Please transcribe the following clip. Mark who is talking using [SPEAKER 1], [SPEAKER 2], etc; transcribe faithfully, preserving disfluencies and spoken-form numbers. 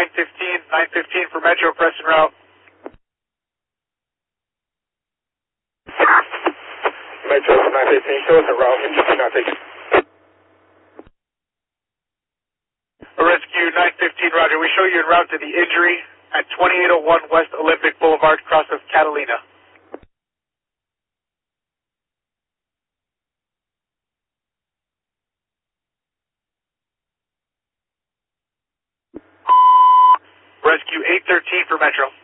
[SPEAKER 1] nine fifteen, nine fifteen for Metro, press en route.
[SPEAKER 2] Metro nine fifteen, show us en route, N not taken.
[SPEAKER 1] Rescue nine fifteen, roger. We show you en route to the injury at twenty-eight oh one West Olympic Boulevard, cross of Catalina. Rescue eight thirteen for Metro.